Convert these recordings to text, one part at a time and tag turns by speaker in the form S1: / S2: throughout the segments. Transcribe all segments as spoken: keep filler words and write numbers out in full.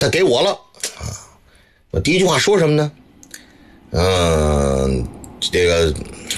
S1: 他给我了啊。我第一句话说什么呢？嗯、呃，这个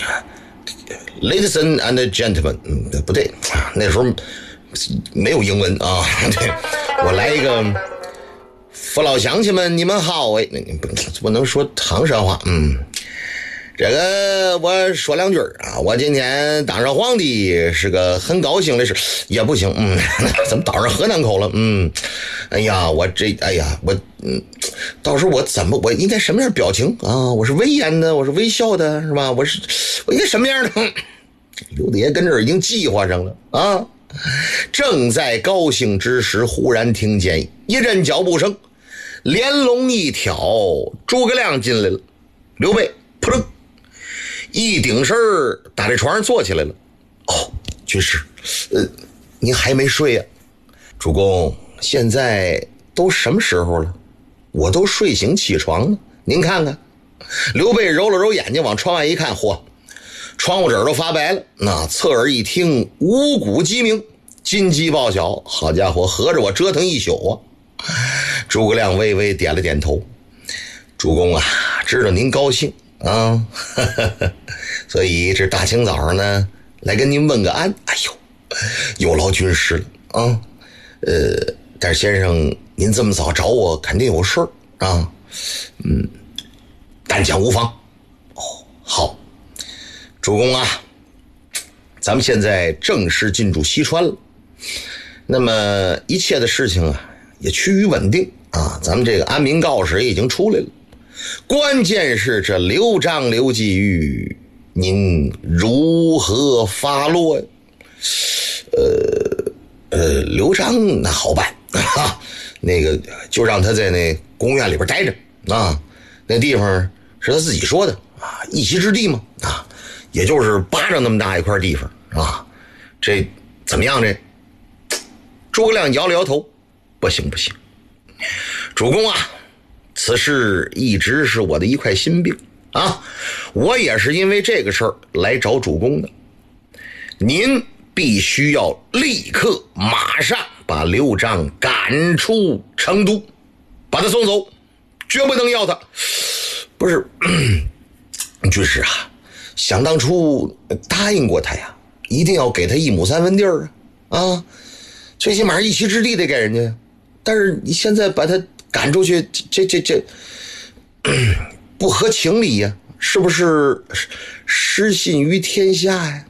S1: ladies and gentlemen， 嗯，不对，那时候没有英文啊。对，我来一个父老乡亲们，你们好，哎，不不能说唐山话，嗯。这个我说两句啊，我今天当上皇帝是个很高兴的事，也不行，嗯，怎么倒上河南口了？嗯，哎呀，我这，哎呀，我，嗯，到时候我怎么，我应该什么样表情啊？我是威严的，我是微笑的，是吧？我是，我应该什么样的？刘德爷跟这儿已经计划上了啊！正在高兴之时，忽然听见一阵脚步声，连笼一挑，诸葛亮进来了，刘备扑棱。一顶身打在床上坐起来了。哦，军师，呃，您还没睡呀、啊？主公，现在都什么时候了？我都睡醒起床了。您看看。刘备揉了揉眼睛，往窗外一看，嚯，窗户纸都发白了。那侧耳一听，五谷鸡鸣，金鸡报晓。好家伙，合着我折腾一宿啊！诸葛亮微微点了点头。主公啊，知道您高兴。啊，呵呵呵，所以这大清早上呢，来跟您问个安。哎呦，有劳军师了啊！呃，但是先生，您这么早找我，肯定有事儿啊。嗯，但讲无妨。哦，好，主公啊，咱们现在正式进驻西川了，那么一切的事情啊，也趋于稳定啊。咱们这个安民告示也已经出来了。关键是这刘璋刘季玉，您如何发落呀？呃呃，刘璋那好办啊，那个就让他在那公园里边待着啊，那地方是他自己说的啊，一席之地嘛啊，也就是巴掌那么大一块地方啊，这怎么样这？诸葛亮摇了摇头，不行不行，主公啊。此事一直是我的一块心病啊，我也是因为这个事儿来找主公的。您必须要立刻马上把刘璋赶出成都，把他送走，绝不能要他。不是，军师啊，想当初答应过他呀，一定要给他一亩三分地儿啊，啊，最起码一席之地得给人家。但是你现在把他赶出去，这这这不合情理呀、啊，是不是失信于天下呀？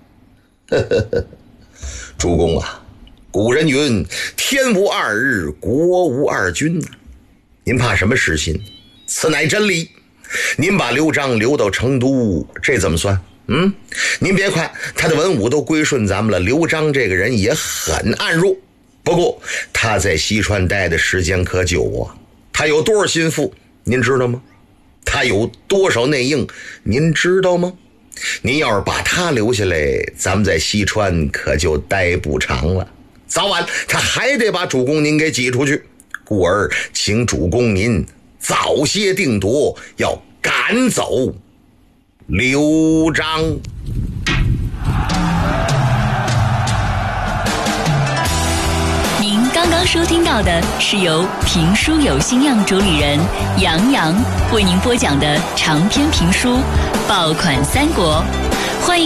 S1: 主公啊，古人云天无二日，国无二君啊，您怕什么失信？此乃真理。您把刘璋留到成都，这怎么算？嗯，您别看他的文武都归顺咱们了，刘璋这个人也很暗弱。不过他在西川待的时间可久啊，他有多少心腹您知道吗？他有多少内应您知道吗？您要是把他留下来，咱们在西川可就待不长了，早晚他还得把主公您给挤出去。故而请主公您早些定夺，要赶走刘璋。
S2: 刚刚收听到的是由评书有心样主理人杨洋为您播讲的长篇评书《爆款三国》